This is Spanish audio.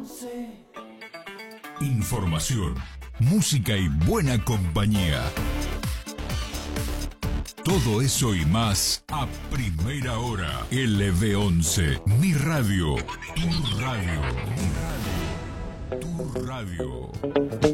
Información, música y buena compañía. Todo eso y más a primera hora. LB11, mi radio, tu radio, tu radio.